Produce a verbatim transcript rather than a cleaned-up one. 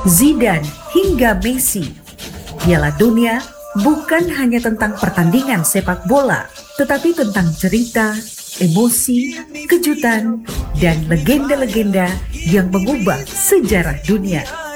Zidane hingga Messi. Piala Dunia bukan hanya tentang pertandingan sepak bola, tetapi tentang cerita, emosi, kejutan, dan legenda-legenda yang mengubah sejarah dunia.